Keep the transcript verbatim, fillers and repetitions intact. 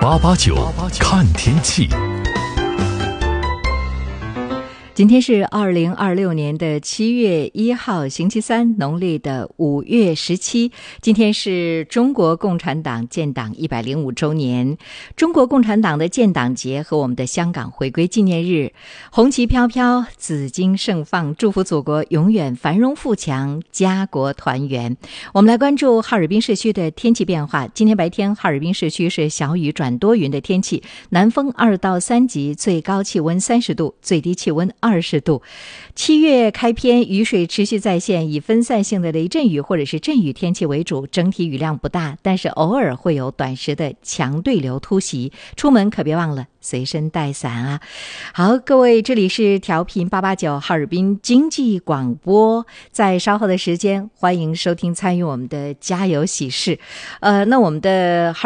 八八九看天气。 今天是二零二六年的七月一号，星期三，农历的五月十七。今天是中国共产党建党一百零五周年，中国共产党的建党节和我们的香港回归纪念日，红旗飘飘，紫荆盛放，祝福祖国永远繁荣富强，家国团圆。我们来关注哈尔滨市区的天气变化。今天白天，哈尔滨市区是小雨转多云的天气，南风二到三级，最高气温三十度，最低气温二十度。七月开篇，雨水持续在线，以分散性的雷阵雨或者是阵雨天气为主，整体雨量不大，但是偶尔会有短时的强对流突袭，出门可别忘了随身带伞啊。好，各位，这里是调频八八九哈尔滨经济广播，在稍后的时间欢迎收听参与我们的加油喜事。呃，那我们的